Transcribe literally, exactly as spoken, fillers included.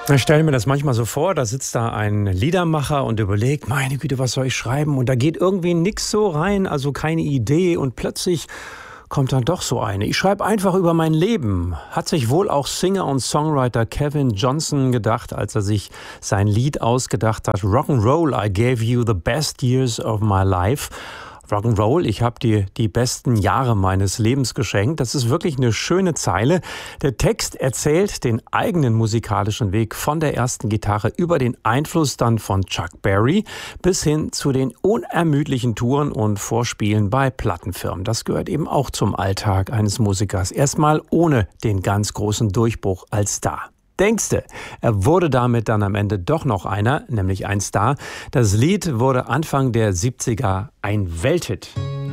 Ich stelle mir das manchmal so vor, da sitzt da ein Liedermacher und überlegt, meine Güte, was soll ich schreiben? Und da geht irgendwie nix so rein, also keine Idee. Und plötzlich kommt dann doch so eine. Ich schreibe einfach über mein Leben. Hat sich wohl auch Singer und Songwriter Kevin Johnson gedacht, als er sich sein Lied ausgedacht hat. Rock'n'Roll, I gave you the best years of my life. Rock'n'Roll, ich habe dir die besten Jahre meines Lebens geschenkt. Das ist wirklich eine schöne Zeile. Der Text erzählt den eigenen musikalischen Weg von der ersten Gitarre über den Einfluss dann von Chuck Berry bis hin zu den unermüdlichen Touren und Vorspielen bei Plattenfirmen. Das gehört eben auch zum Alltag eines Musikers. Erstmal ohne den ganz großen Durchbruch als Star. Denkste, er wurde damit dann am Ende doch noch einer, nämlich ein Star. Das Lied wurde Anfang der siebziger ein Welthit.